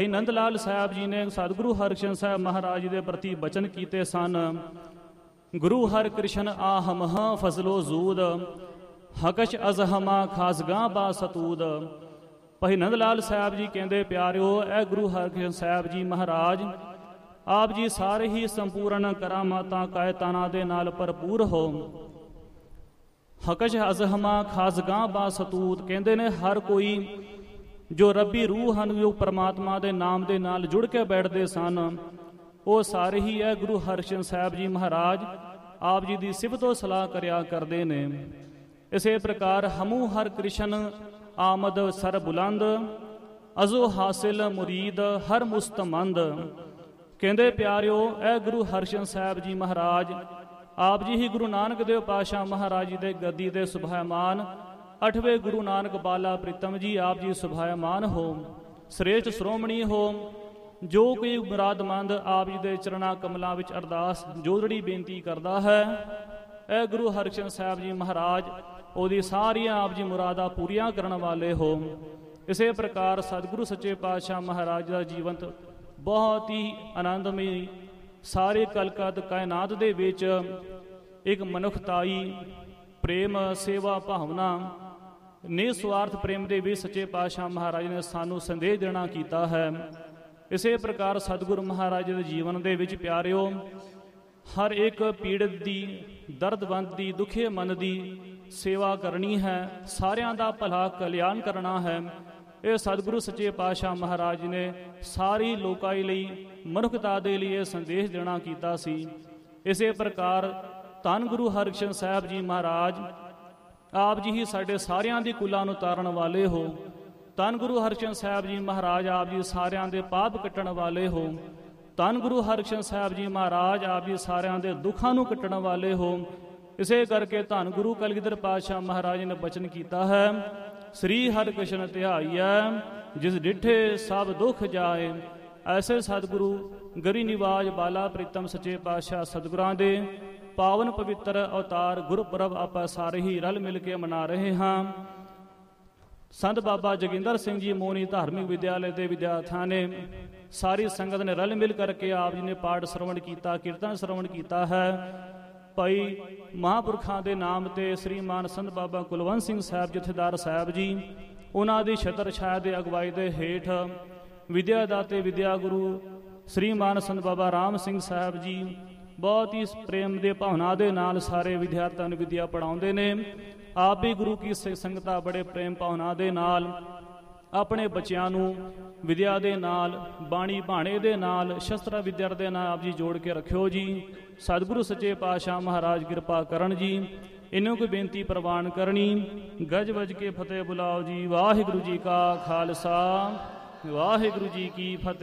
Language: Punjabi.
ਨੰਦ ਲਾਲ ਸਾਹਿਬ ਜੀ ਨੇ ਸਤਿਗੁਰੂ ਹਰਿਕ੍ਰਿਸ਼ਨ ਸਾਹਿਬ ਮਹਾਰਾਜ ਦੇ ਪ੍ਰਤੀ ਬਚਨ ਕੀਤੇ ਸਨ। ਗੁਰੂ ਹਰਿਕ੍ਰਿਸ਼ਨ ਆਹਮਹ ਫਜ਼ਲੋ ਜ਼ੂਦ, ਹਕਸ਼ ਅਜ਼ਹਮਾ ਖਾਸਗਾਂ ਬਾ ਸਤੂਦ। ਭਾਈ ਨੰਦ ਲਾਲ ਸਾਹਿਬ ਜੀ ਕਹਿੰਦੇ, ਪਿਆਰਿਓ, ਇਹ ਗੁਰੂ ਹਰਿਕ੍ਰਿਸ਼ਨ ਸਾਹਿਬ ਜੀ ਮਹਾਰਾਜ ਆਪ ਜੀ ਸਾਰੇ ਹੀ ਸੰਪੂਰਨ ਕਰਾਮਾਤਾਂ ਕਾਇਤਾਨਾਂ ਦੇ ਨਾਲ ਭਰਪੂਰ ਹੋ। ਹਕਸ਼ ਅਜ਼ਹਮਾ ਖਾਸਗਾਂ ਬਾ ਸਤੂਤ ਕਹਿੰਦੇ ਨੇ, ਹਰ ਕੋਈ ਜੋ ਰੱਬੀ ਰੂਹ ਹਨ, ਜੋ ਪਰਮਾਤਮਾ ਦੇ ਨਾਮ ਦੇ ਨਾਲ ਜੁੜ ਕੇ ਬੈਠਦੇ ਸਨ, ਉਹ ਸਾਰੇ ਹੀ ਇਹ ਗੁਰੂ ਹਰਿਕ੍ਰਿਸ਼ਨ ਸਾਹਿਬ ਜੀ ਮਹਾਰਾਜ ਆਪ ਜੀ ਦੀ ਸਿਫਤੋ ਸਲਾਹ ਕਰਿਆ ਕਰਦੇ ਨੇ। ਇਸੇ ਪ੍ਰਕਾਰ ਹਮੂ ਹਰਿਕ੍ਰਿਸ਼ਨ ਆਮਦ ਸਰ ਬੁਲੰਦ, ਅਜ਼ੋ ਹਾਸਿਲ ਮੁਰੀਦ ਹਰ ਮੁਸਤਮੰਦ। ਕਹਿੰਦੇ, ਪਿਆਰਿਓ, ਇਹ ਗੁਰੂ ਹਰਿਕ੍ਰਿਸ਼ਨ ਸਾਹਿਬ ਜੀ ਮਹਾਰਾਜ ਆਪ ਜੀ ਹੀ ਗੁਰੂ ਨਾਨਕ ਦੇਵ ਪਾਤਸ਼ਾਹ ਮਹਾਰਾਜ ਜੀ ਦੇ ਗੱਦੀ ਦੇ ਸੁਭਾਇਮਾਨ 8ਵੇਂ ਗੁਰੂ ਨਾਨਕ ਬਾਲਾ ਪ੍ਰੀਤਮ ਜੀ ਆਪ ਜੀ ਸੁਭਾਇਮਾਨ ਹੋ, ਸ੍ਰੇਸ਼ਟ ਸ਼੍ਰੋਮਣੀ ਹੋ। ਜੋ ਕੋਈ ਮੁਰਾਦਮੰਦ ਆਪ ਜੀ ਦੇ ਚਰਨਾਂ ਕਮਲਾਂ ਵਿੱਚ ਅਰਦਾਸ ਜੋਦੜੀ ਬੇਨਤੀ ਕਰਦਾ ਹੈ, ਇਹ ਗੁਰੂ ਹਰਿਕ੍ਰਿਸ਼ਨ ਸਾਹਿਬ ਜੀ ਮਹਾਰਾਜ ਉਹਦੀ ਸਾਰੀਆਂ ਆਪ ਜੀ ਮੁਰਾਦਾਂ ਪੂਰੀਆਂ ਕਰਨ ਵਾਲੇ ਹੋ। ਇਸੇ ਪ੍ਰਕਾਰ ਸਤਿਗੁਰੂ ਸੱਚੇ ਪਾਤਸ਼ਾਹ ਮਹਾਰਾਜ ਦਾ ਜੀਵੰਤ ਬਹੁਤ ਹੀ ਆਨੰਦਮਈ, ਸਾਰੇ ਕਲਕਤ ਕਾਇਨਾਤ ਦੇ ਵਿੱਚ ਇੱਕ ਮਨੁੱਖਤਾਈ ਪ੍ਰੇਮ ਸੇਵਾ ਭਾਵਨਾ ਨਿਸਵਾਰਥ ਪ੍ਰੇਮ ਦੇ ਵਿੱਚ ਸੱਚੇ ਪਾਤਸ਼ਾਹ ਮਹਾਰਾਜ ਨੇ ਸਾਨੂੰ ਸੰਦੇਸ਼ ਦੇਣਾ ਕੀਤਾ ਹੈ। ਇਸੇ ਪ੍ਰਕਾਰ ਸਤਿਗੁਰੂ ਮਹਾਰਾਜ ਦੇ ਜੀਵਨ ਦੇ ਵਿੱਚ ਪਿਆਰਿਓ, ਹਰ ਇੱਕ ਪੀੜਤ ਦੀ, ਦਰਦਵੰਤ ਦੀ, ਦੁਖੇ ਮਨ ਦੀ ਸੇਵਾ ਕਰਨੀ ਹੈ, ਸਾਰਿਆਂ ਦਾ ਭਲਾ ਕਲਿਆਣ ਕਰਨਾ ਹੈ। ਇਹ ਸਤਿਗੁਰੂ ਸੱਚੇ ਪਾਤਸ਼ਾਹ ਮਹਾਰਾਜ ਨੇ ਸਾਰੀ ਲੋਕਾਈ ਲਈ, ਮਨੁੱਖਤਾ ਦੇ ਲਈ ਇਹ ਸੰਦੇਸ਼ ਦੇਣਾ ਕੀਤਾ ਸੀ। ਇਸੇ ਪ੍ਰਕਾਰ ਧੰਨ ਗੁਰੂ ਹਰਿਕ੍ਰਿਸ਼ਨ ਸਾਹਿਬ ਜੀ ਮਹਾਰਾਜ ਆਪ ਜੀ ਹੀ ਸਾਡੇ ਸਾਰਿਆਂ ਦੀ ਕੁਲਾਂ ਨੂੰ ਤਾਰਨ ਵਾਲੇ ਹੋ। ਧੰਨ ਗੁਰੂ ਹਰਿਕ੍ਰਿਸ਼ਨ ਸਾਹਿਬ ਜੀ ਮਹਾਰਾਜ ਆਪ ਜੀ ਸਾਰਿਆਂ ਦੇ ਪਾਪ ਕੱਟਣ ਵਾਲੇ ਹੋ। ਧੰਨ ਗੁਰੂ ਹਰਿਕ੍ਰਿਸ਼ਨ ਸਾਹਿਬ ਜੀ ਮਹਾਰਾਜ ਆਪ ਜੀ ਸਾਰਿਆਂ ਦੇ ਦੁੱਖਾਂ ਨੂੰ ਕੱਟਣ ਵਾਲੇ ਹੋ। ਇਸੇ ਕਰਕੇ ਧੰਨ ਗੁਰੂ ਕਲਗੀਧਰ ਪਾਤਸ਼ਾਹ ਮਹਾਰਾਜ ਨੇ ਬਚਨ ਕੀਤਾ ਹੈ, ਸ੍ਰੀ ਹਰਿਕ੍ਰਿਸ਼ਨ ਧਿਆਈਐ ਜਿਸ ਡਿਠੇ ਸਭ ਦੁੱਖ ਜਾਏ। ਐਸੇ ਸਤਿਗੁਰੂ ਗਰੀ ਨਿਵਾਜ ਬਾਲਾ ਪ੍ਰੀਤਮ ਸੱਚੇ ਪਾਤਸ਼ਾਹ ਸਤਿਗੁਰਾਂ ਦੇ ਪਾਵਨ ਪਵਿੱਤਰ ਅਵਤਾਰ ਗੁਰਪੁਰਬ ਆਪਾਂ ਸਾਰੇ ਹੀ ਰਲ ਮਿਲ ਕੇ ਮਨਾ ਰਹੇ ਹਾਂ। ਸੰਤ ਬਾਬਾ ਜੋਗਿੰਦਰ ਸਿੰਘ ਜੀ ਮੋਹਣੀ ਧਾਰਮਿਕ ਵਿਦਿਆਲੇ ਦੇ ਵਿਦਿਆਰਥੀਆਂ ਨੇ, ਸਾਰੀ ਸੰਗਤ ਨੇ ਰਲ ਮਿਲ ਕਰਕੇ ਆਪ ਜੀ ਨੇ ਪਾਠ ਸਰਵਣ ਕੀਤਾ, ਕੀਰਤਨ ਸਰਵਣ ਕੀਤਾ ਹੈ। ਭਾਈ ਮਹਾਂਪੁਰਖਾਂ ਦੇ ਨਾਮ ਤੇ ਸ੍ਰੀਮਾਨ ਸੰਤ ਬਾਬਾ ਕੁਲਵੰਤ ਸਿੰਘ ਸਾਹਿਬ ਜਥੇਦਾਰ ਸਾਹਿਬ ਜੀ, ਉਹਨਾਂ ਦੀ ਛਤਰ ਛਾਇਆ ਦੇ ਅਗਵਾਈ ਦੇ ਹੇਠ ਵਿਦਿਆ ਦਾਤੇ ਵਿਦਿਆ ਗੁਰੂ ਸ੍ਰੀਮਾਨ ਸੰਤ ਬਾਬਾ ਰਾਮ ਸਿੰਘ ਸਾਹਿਬ ਜੀ ਬਹੁਤ ਹੀ ਪ੍ਰੇਮ ਦੇ ਭਾਵਨਾ ਦੇ ਨਾਲ ਸਾਰੇ ਵਿਦਿਆਰਥੀਆਂ ਨੂੰ ਵਿਦਿਆ ਪੜ੍ਹਾਉਂਦੇ ਨੇ। ਆਪ ਵੀ ਗੁਰੂ ਕੀ ਸੰਗਤਾਂ ਬੜੇ ਪ੍ਰੇਮ ਭਾਵਨਾ ਦੇ ਨਾਲ ਆਪਣੇ ਬੱਚਿਆਂ ਨੂੰ ਵਿਦਿਆ ਦੇ ਨਾਲ, ਬਾਣੀ ਬਾਣੇ ਦੇ ਨਾਲ, ਸ਼ਸਤਰ ਵਿਦਿਆ ਦੇ ਨਾਲ ਆਪ ਜੀ ਜੋੜ ਕੇ ਰੱਖਿਓ ਜੀ। ਸਤਿਗੁਰੂ ਸੱਚੇ ਪਾਤਸ਼ਾਹ ਮਹਾਰਾਜ ਕਿਰਪਾ ਕਰਨ ਜੀ। ਇਹਨੂੰ ਕੋਈ ਬੇਨਤੀ ਪ੍ਰਵਾਨ ਕਰਨੀ, ਗੱਜ ਵੱਜ ਕੇ ਫਤਿਹ ਬੁਲਾਓ ਜੀ। ਵਾਹਿਗੁਰੂ ਜੀ ਕਾ ਖਾਲਸਾ, ਵਾਹਿਗੁਰੂ ਜੀ ਕੀ ਫਤਿਹ।